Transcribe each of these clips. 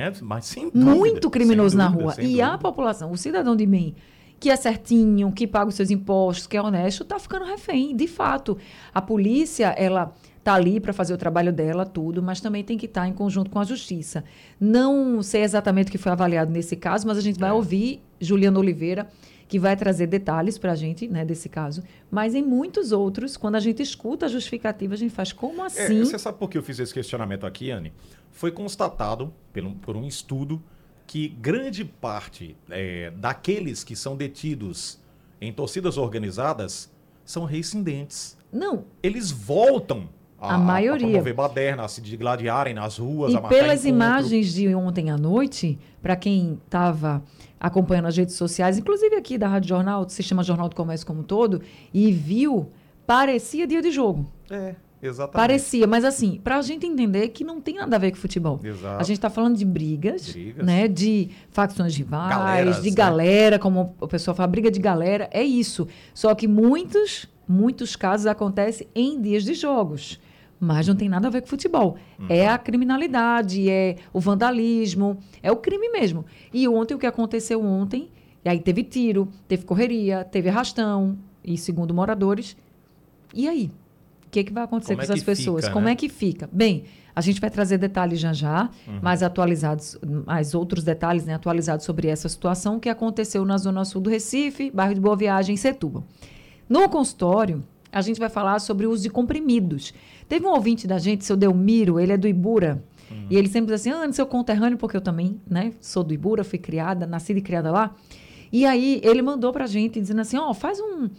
Mas sem dúvida. Muito criminoso na rua. Sem E dúvida. a população, o cidadão de bem, que é certinho, que paga os seus impostos, que é honesto, está ficando refém. De fato, a polícia, ela está ali para fazer o trabalho dela, tudo, mas também tem que estar em conjunto com a justiça. Não sei exatamente o que foi avaliado nesse caso, mas a gente vai ouvir Juliana Oliveira, que vai trazer detalhes para a gente, né, desse caso. Mas em muitos outros, quando a gente escuta a justificativa, a gente faz, como assim? Você sabe por que eu fiz esse questionamento aqui, Anne? Foi constatado por um estudo que grande parte daqueles que são detidos em torcidas organizadas são reincidentes. Não. Eles voltam A maioria. a promover baderna, a se digladiarem nas ruas, E a marcar pelas encontro. imagens de ontem à noite, para quem estava acompanhando as redes sociais, inclusive aqui da Rádio Jornal, do Sistema Jornal do Comércio como um todo, e viu, parecia dia de jogo. Exatamente. Parecia, mas assim, para a gente entender que não tem nada a ver com futebol. Exato. A gente está falando de brigas, né, de facções rivais, Galeras, de né? galera, como o pessoal fala, briga de galera, é isso. Só que muitos casos acontecem em dias de jogos. Mas não tem nada a ver com futebol. É a criminalidade, é o vandalismo, é o crime mesmo. E ontem, o que aconteceu ontem, e aí teve tiro, teve correria, teve arrastão, e segundo moradores. E aí? O que vai acontecer com essas pessoas? Como é que fica? Bem, a gente vai trazer detalhes já, mais atualizados, mais outros detalhes, né, atualizados sobre essa situação que aconteceu na Zona Sul do Recife, bairro de Boa Viagem, em Setúbal. No consultório, a gente vai falar sobre o uso de comprimidos. Teve um ouvinte da gente, seu Delmiro, ele é do Ibura, e ele sempre diz assim, seu conterrâneo, porque eu também, né, sou do Ibura, fui criada, nascida e criada lá. E aí, ele mandou pra gente, dizendo assim, faz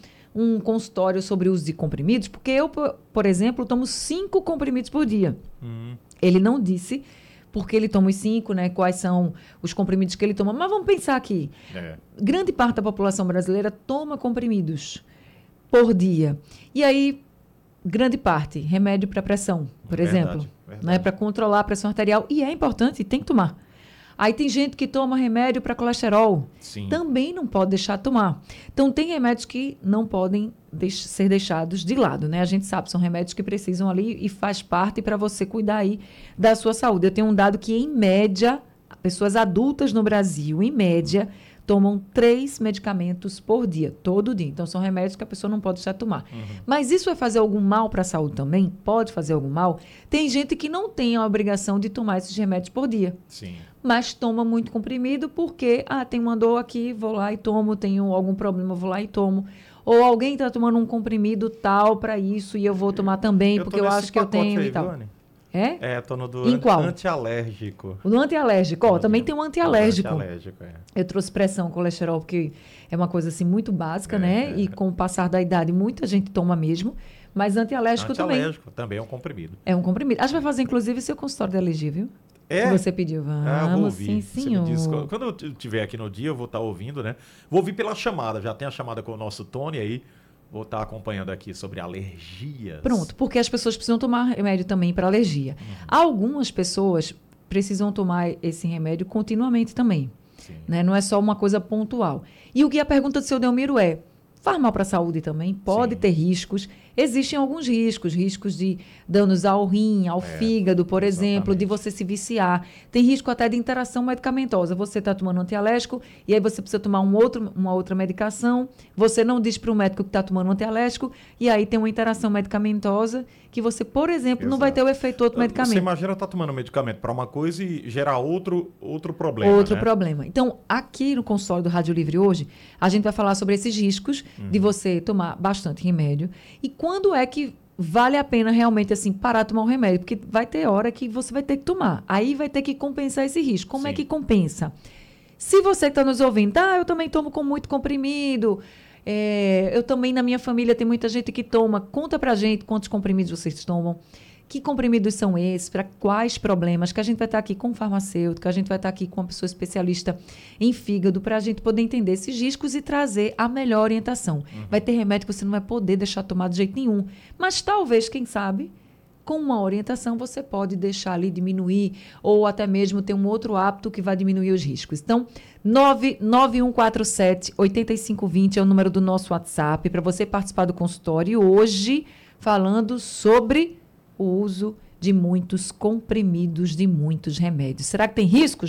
um consultório sobre o uso de comprimidos, porque eu, por exemplo, tomo 5 comprimidos por dia. Ele não disse porque ele toma os 5, né, quais são os comprimidos que ele toma, mas vamos pensar aqui. Grande parte da população brasileira toma comprimidos por dia. E aí, grande parte, remédio para pressão, por exemplo, né, para controlar a pressão arterial. E é importante, tem que tomar. Aí tem gente que toma remédio para colesterol. Sim. Também não pode deixar de tomar. Então, tem remédios que não podem ser deixados de lado, né? A gente sabe, são remédios que precisam ali e faz parte para você cuidar aí da sua saúde. Eu tenho um dado que, em média, pessoas adultas no Brasil, em média, tomam 3 medicamentos por dia, todo dia. Então, são remédios que a pessoa não pode deixar de tomar. Mas isso vai fazer algum mal para a saúde também? Pode fazer algum mal? Tem gente que não tem a obrigação de tomar esses remédios por dia. Sim. Mas toma muito comprimido porque, tem uma dor aqui, vou lá e tomo, tenho algum problema, vou lá e tomo. Ou alguém está tomando um comprimido tal para isso e eu vou tomar também, porque eu acho que eu tenho aí, e tal. É, tô no do Em qual? antialérgico. No antialérgico, também tem um antialérgico. Antialérgico, Eu trouxe pressão, colesterol, porque é uma coisa assim muito básica, né? E com o passar da idade, muita gente toma mesmo. Mas antialérgico também. Antialérgico também é um comprimido. É um comprimido. A gente vai fazer, inclusive, seu consultório de alergia, viu? Que você pediu. Eu vou ouvir. Sim, senhor. Quando eu estiver aqui no dia, eu vou estar ouvindo, né? Vou ouvir pela chamada. Já tem a chamada com o nosso Tony aí. Vou estar acompanhando aqui sobre alergias. Pronto, porque as pessoas precisam tomar remédio também para alergia. Algumas pessoas precisam tomar esse remédio continuamente também. Né? Não é só uma coisa pontual. E o que a pergunta do seu Delmiro é, faz mal para a saúde também? Pode ter riscos. Existem alguns riscos de danos ao rim, ao fígado, por exemplo, de você se viciar. Tem risco até de interação medicamentosa. Você está tomando antialérgico e aí você precisa tomar uma outra medicação. Você não diz para o médico que está tomando antialérgico e aí tem uma interação medicamentosa que você, por exemplo, não vai ter o efeito do outro medicamento. Você imagina estar tomando medicamento para uma coisa e gerar outro problema, Outro problema. Então, aqui no consultório do Rádio Livre hoje, a gente vai falar sobre esses riscos de você tomar bastante remédio e quando é que vale a pena realmente assim parar de tomar o remédio, porque vai ter hora que você vai ter que tomar. Aí vai ter que compensar esse risco. Como é que compensa? Se você está nos ouvindo, eu também tomo com muito comprimido, eu também na minha família tem muita gente que toma. Conta pra gente quantos comprimidos vocês tomam. Que comprimidos são esses? Para quais problemas? Que a gente vai estar aqui com um farmacêutico, a gente vai estar aqui com uma pessoa especialista em fígado para a gente poder entender esses riscos e trazer a melhor orientação. Vai ter remédio que você não vai poder deixar tomar de jeito nenhum. Mas talvez, quem sabe, com uma orientação você pode deixar ali diminuir ou até mesmo ter um outro hábito que vai diminuir os riscos. Então, 99147-8520 é o número do nosso WhatsApp para você participar do consultório. E hoje, falando sobre o uso de muitos comprimidos, de muitos remédios. Será que tem riscos?